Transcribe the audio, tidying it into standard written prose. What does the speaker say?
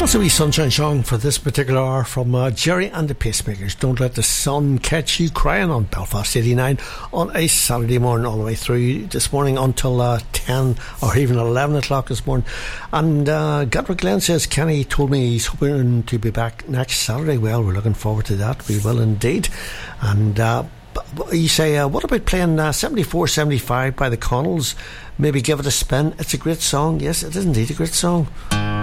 That's a wee sunshine song for this particular hour from Jerry and the Pacemakers. Don't let the sun catch you crying on Belfast 89 on a Saturday morning, all the way through this morning until 10 or even 11 o'clock this morning. And Gatwick Glen says Kenny told me he's hoping to be back next Saturday. Well, we're looking forward to that. We will indeed. And you say, what about playing 74-75 by the Connells? Maybe give it a spin. It's a great song. Yes, it is indeed a great song.